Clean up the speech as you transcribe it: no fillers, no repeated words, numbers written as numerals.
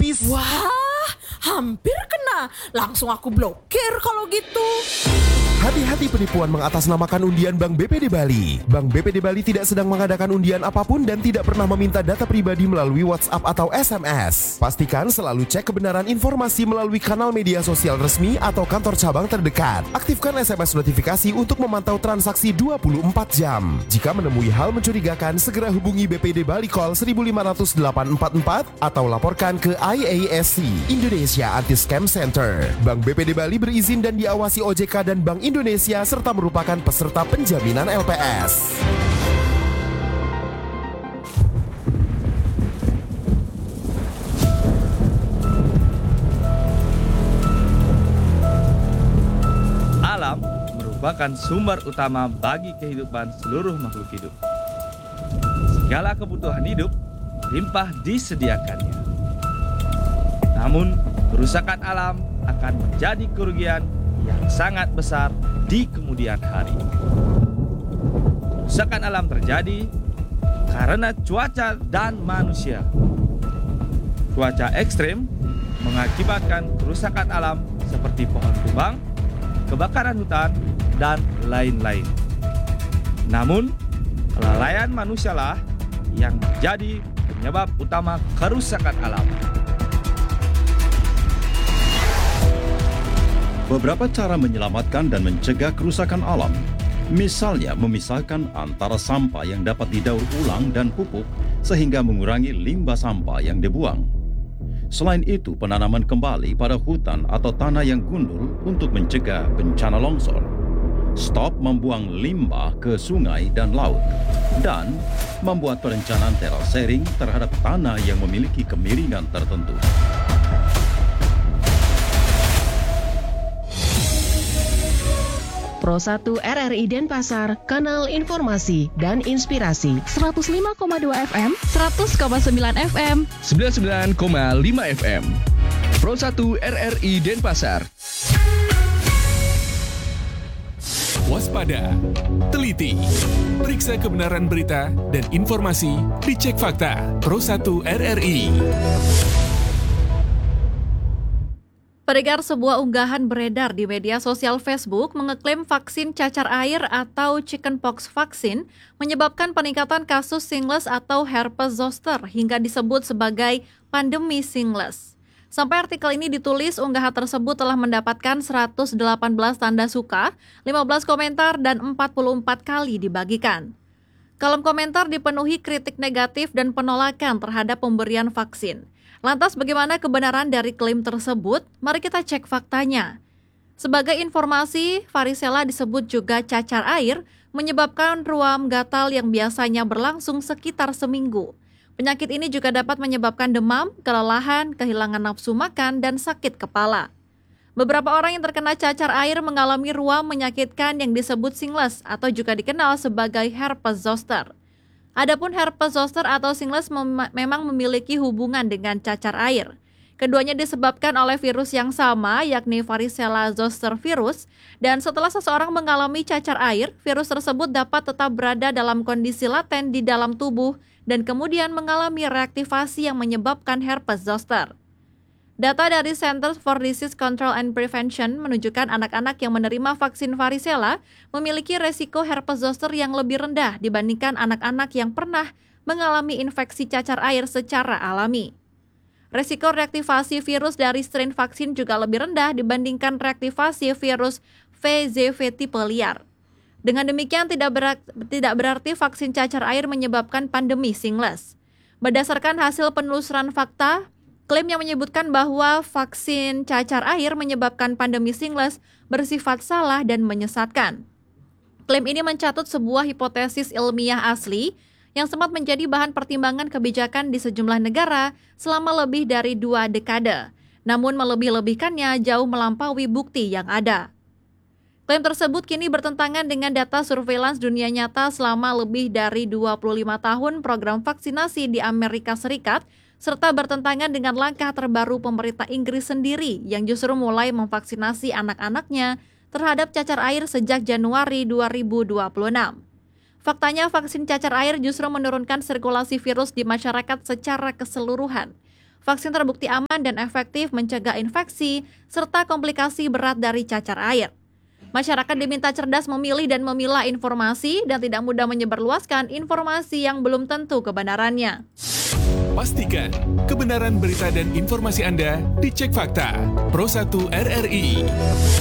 habis. Wah, hampir kena. Langsung aku blokir kalau gitu. Hati-hati penipuan mengatasnamakan undian Bank BPD Bali. Bank BPD Bali tidak sedang mengadakan undian apapun dan tidak pernah meminta data pribadi melalui WhatsApp atau SMS. Pastikan selalu cek kebenaran informasi melalui kanal media sosial resmi atau kantor cabang terdekat. Aktifkan SMS notifikasi untuk memantau transaksi 24 jam. Jika menemui hal mencurigakan, segera hubungi BPD Bali Call 1500844 atau laporkan ke IASC, Indonesia Anti-Scam Center. Bank BPD Bali berizin dan diawasi OJK dan Bank Indonesia serta merupakan peserta penjaminan LPS. Alam merupakan sumber utama bagi kehidupan seluruh makhluk hidup. Segala kebutuhan hidup limpah disediakannya. Namun, kerusakan alam akan menjadi kerugian yang sangat besar di kemudian hari. Kerusakan alam terjadi karena cuaca dan manusia. Cuaca ekstrim mengakibatkan kerusakan alam seperti pohon tumbang, kebakaran hutan, dan lain-lain. Namun, kelalaian manusialah yang menjadi penyebab utama kerusakan alam. Beberapa cara menyelamatkan dan mencegah kerusakan alam. Misalnya memisahkan antara sampah yang dapat didaur ulang dan pupuk sehingga mengurangi limbah sampah yang dibuang. Selain itu, penanaman kembali pada hutan atau tanah yang gundul untuk mencegah bencana longsor. Stop membuang limbah ke sungai dan laut. Dan membuat perencanaan terasering terhadap tanah yang memiliki kemiringan tertentu. Pro 1 RRI Denpasar, kanal informasi dan inspirasi. 105,2 FM, 100,9 FM, 99,5 FM. Pro 1 RRI Denpasar. Waspada, teliti, periksa kebenaran berita dan informasi, dicek fakta. Pro 1 RRI. Pendengar, sebuah unggahan beredar di media sosial Facebook mengeklaim vaksin cacar air atau chickenpox vaksin menyebabkan peningkatan kasus shingles atau herpes zoster hingga disebut sebagai pandemi shingles. Sampai artikel ini ditulis, unggahan tersebut telah mendapatkan 118 tanda suka, 15 komentar, dan 44 kali dibagikan. Kolom komentar dipenuhi kritik negatif dan penolakan terhadap pemberian vaksin. Lantas bagaimana kebenaran dari klaim tersebut? Mari kita cek faktanya. Sebagai informasi, varicella disebut juga cacar air, menyebabkan ruam gatal yang biasanya berlangsung sekitar seminggu. Penyakit ini juga dapat menyebabkan demam, kelelahan, kehilangan nafsu makan, dan sakit kepala. Beberapa orang yang terkena cacar air mengalami ruam menyakitkan yang disebut shingles atau juga dikenal sebagai herpes zoster. Adapun herpes zoster atau shingles memang memiliki hubungan dengan cacar air. Keduanya disebabkan oleh virus yang sama, yakni varicella zoster virus, dan setelah seseorang mengalami cacar air, virus tersebut dapat tetap berada dalam kondisi laten di dalam tubuh dan kemudian mengalami reaktivasi yang menyebabkan herpes zoster. Data dari Centers for Disease Control and Prevention menunjukkan anak-anak yang menerima vaksin varicella memiliki resiko herpes zoster yang lebih rendah dibandingkan anak-anak yang pernah mengalami infeksi cacar air secara alami. Resiko reaktivasi virus dari strain vaksin juga lebih rendah dibandingkan reaktivasi virus VZV tipe liar. Dengan demikian tidak berarti vaksin cacar air menyebabkan pandemi shingles. Berdasarkan hasil penelusuran fakta, klaim yang menyebutkan bahwa vaksin cacar air menyebabkan pandemi shingles bersifat salah dan menyesatkan. Klaim ini mencatut sebuah hipotesis ilmiah asli yang sempat menjadi bahan pertimbangan kebijakan di sejumlah negara selama lebih dari 2 dekade. Namun melebih-lebihkannya jauh melampaui bukti yang ada. Klaim tersebut kini bertentangan dengan data surveillance dunia nyata selama lebih dari 25 tahun program vaksinasi di Amerika Serikat, serta bertentangan dengan langkah terbaru pemerintah Inggris sendiri yang justru mulai memvaksinasi anak-anaknya terhadap cacar air sejak Januari 2026. Faktanya vaksin cacar air justru menurunkan sirkulasi virus di masyarakat secara keseluruhan. Vaksin terbukti aman dan efektif mencegah infeksi serta komplikasi berat dari cacar air. Masyarakat diminta cerdas memilih dan memilah informasi dan tidak mudah menyebarluaskan informasi yang belum tentu kebenarannya. Pastikan kebenaran berita dan informasi Anda dicek fakta. Pro 1 RRI.